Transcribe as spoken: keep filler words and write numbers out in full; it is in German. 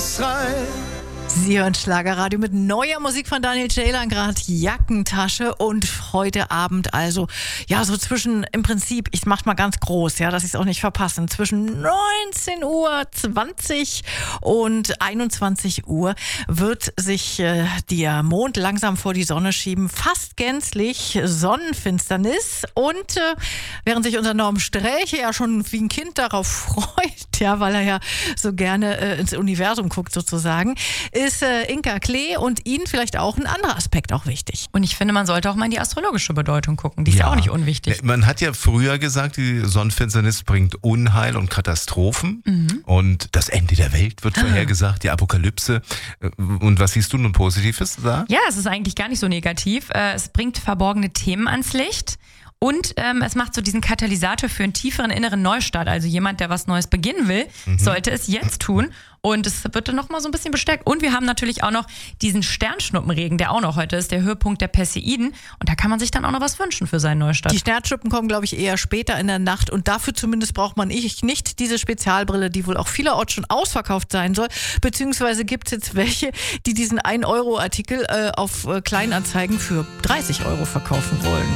es rein. Sie hören Schlagerradio mit neuer Musik von Daniel Ceylan, gerade Jackentasche, und heute Abend also, ja, so zwischen, im Prinzip, ich mach's mal ganz groß, ja, dass ich es auch nicht verpassen, zwischen neunzehn Uhr zwanzig und einundzwanzig Uhr wird sich äh, der Mond langsam vor die Sonne schieben, fast gänzlich Sonnenfinsternis, und äh, während sich unser Norm Sträche ja schon wie ein Kind darauf freut, ja, weil er ja so gerne äh, ins Universum guckt sozusagen, ist äh, Inka Klee und Ihnen vielleicht auch ein anderer Aspekt auch wichtig. Und ich finde, man sollte auch mal in die astrologische Bedeutung gucken. Die ist ja, ja auch nicht unwichtig. Man hat ja früher gesagt, die Sonnenfinsternis bringt Unheil und Katastrophen. Mhm. Und das Ende der Welt wird vorhergesagt, die Apokalypse. Und was siehst du nun Positives da? Ja, es ist eigentlich gar nicht so negativ. Es bringt verborgene Themen ans Licht. Und ähm, es macht so diesen Katalysator für einen tieferen inneren Neustart. Also jemand, der was Neues beginnen will, mhm. sollte es jetzt tun. Und es wird dann nochmal so ein bisschen bestärkt. Und wir haben natürlich auch noch diesen Sternschnuppenregen, der auch noch heute ist, der Höhepunkt der Perseiden. Und da kann man sich dann auch noch was wünschen für seinen Neustart. Die Sternschnuppen kommen, glaube ich, eher später in der Nacht. Und dafür zumindest braucht man nicht diese Spezialbrille, die wohl auch vielerorts schon ausverkauft sein soll. Beziehungsweise gibt es jetzt welche, die diesen ein Euro Artikel äh, auf äh, Kleinanzeigen für dreißig Euro verkaufen wollen.